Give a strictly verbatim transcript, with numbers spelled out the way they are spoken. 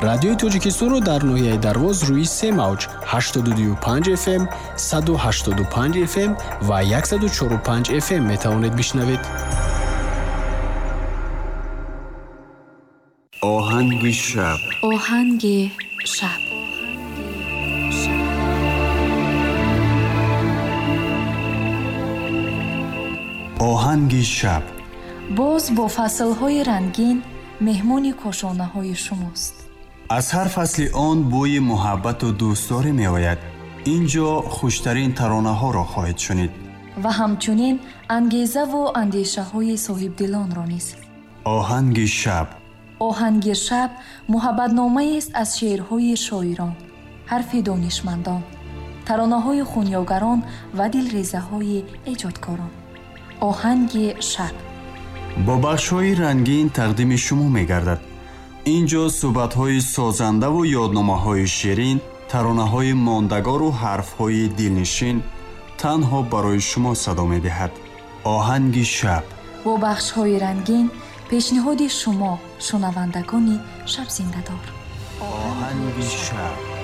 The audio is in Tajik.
радиои Тоҷикистонро дар ноҳияи Дарвоз рӯи се мавҷ ҳаштод و панҷ эф эм, صد و هشتاد و پنج эф эм ва صد و چهار و پنج эф эм метавонед бишнавед. оҳанги шаб. оҳанги шаб. оҳанги шаб. боз бо фаслҳои рангин меҳмони кошонаҳои шумост. аз ҳар фасли он бӯи муҳаббату дӯстдорӣ меояд. ин ҷо хуштарин таронаҳоро хоҳед шунид ва ҳамчунин ангезаву андешаҳои соҳибдилонро низ. оҳанги шаб. оҳанги шаб муҳаббатномаест аз шеърҳои шоирон, ҳарфи донишмандон, таронаҳои хунёгарон ва дилрезаҳои эҷодкорон. оҳанги шаб бо бахшҳои рангин тақдими шумо мегардад. ин ҷо суҳбатҳои созандаву ёдномаҳои ширин, таронаҳои мондагору ҳарфҳои дилнишин танҳо барои шумо садо медиҳад. оҳанги шаб. бо бахшҳои рангин пешниҳоди шумо шунавандагони шабзиндадор. оҳанги шаб.